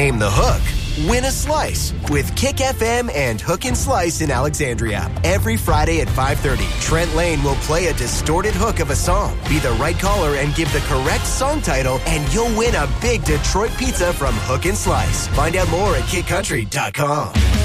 Name the hook. Win a slice with Kick FM and Hook and Slice in Alexandria. Every Friday at 5:30, Trent Lane will play a distorted hook of a song. Be the right caller and give the correct song title, and you'll win a big Detroit pizza from Hook and Slice. Find out more at kickcountry.com.